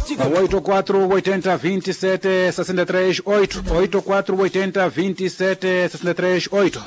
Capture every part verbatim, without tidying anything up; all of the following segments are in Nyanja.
oito quatro oitenta vinte e sete sessenta e três oito oito quatro oitenta vinte e sete sessenta e três oito.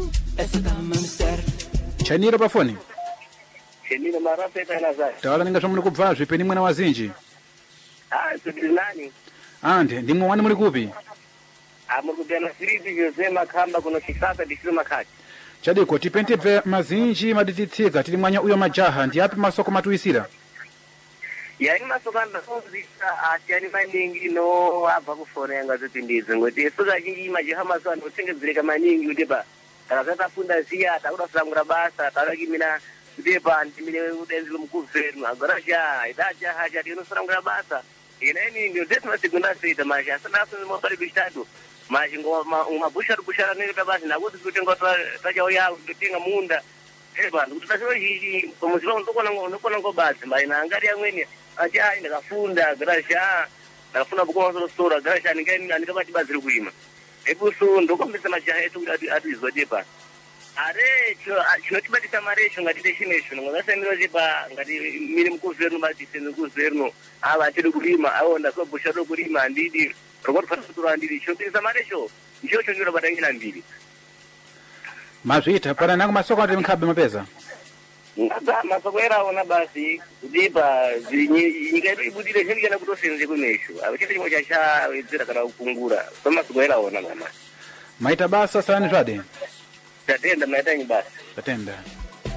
Chanira pa foni. Chanira marapeta nazari. Tawala ninga shomuni kubva zvipeni mwana wazinji. Ah, tudinani. Ande ndimwe wani muri kupi? Ah, muri kupena siriti Jose Makamba kuno Chisasa disiro makati. Chadiko tipente pe mazinji madititsika tili mwanya uyo majaha ndi api masoko matuisira. Yani masoko andazika ati yani maningi no abva kuforenga zopindizo ngoti soka chinji majaha maso anotengedzereka maningi utepa. Kana zatafunda ziya takuda kusangura basa taraki mina utepa ndimine udenzilo mukuvhenu agora ja idaja haja ndinosangura basa. Yeneni ndio zetu masekunda sita maja sana sana mobali bistado. Mas uma bucha bucha nele para baixo na outra que tem outra tá já olhar que tem a munda é bando tu tá só aí como se não tô com não com não base mas na angari angweni aja ainda gafunda graja gafunda buko solo stora graja ninguém ninguém vai te bater kuima é por isso ndo começa mas já é tudo atizo depa are cho cho te bati tamare cho ngati destination ngasa miro depa ngati miri mkuverno bati senu kuverno ava te kulima aonda ko bucha do kulima ndidi Robot fatutura ndiri shopping samare show njo chonjora badangina ndiri mazvita pana nangu masoko ati mkhabe mapeza ngaba masoko era ona basi kudipa nyika yetu ibudire zvinhu kana kutosenze kunesho akuchite chimwe chacha wedzera kana kukungura so masoko era ona mama maita basa sani zvade tatenda maita nyibasa tatenda